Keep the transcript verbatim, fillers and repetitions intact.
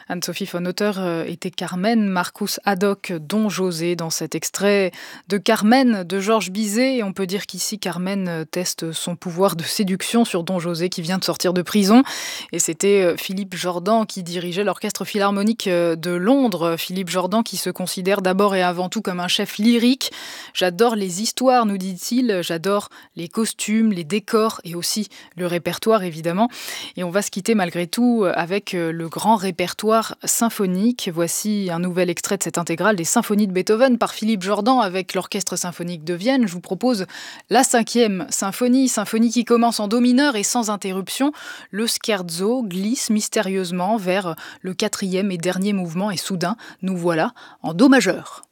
Anne-Sophie von Otter euh, était Carmen, Marcus Haddock Don José dans cet extrait de Carmen de Georges Bizet. Et on peut dire qu'ici Carmen euh, teste son pouvoir de séduction sur Don José qui vient de sortir de prison. Et c'était euh, Philippe Jordan qui dirigeait l'Orchestre Philharmonique euh, de Londres. Philippe Jordan qui se considère d'abord et avant tout comme un chef lyrique. J'adore les histoires, nous dit-il. J'adore les costumes, les décors et aussi le répertoire évidemment. Et on va se quitter malgré tout avec le grand répertoire symphonique. Voici un nouvel extrait de cette intégrale des symphonies de Beethoven par Philippe Jordan avec l'Orchestre symphonique de Vienne. Je vous propose la cinquième symphonie, symphonie qui commence en do mineur et sans interruption. Le scherzo glisse mystérieusement vers le quatrième et dernier mouvement et soudain, nous voilà en do majeur.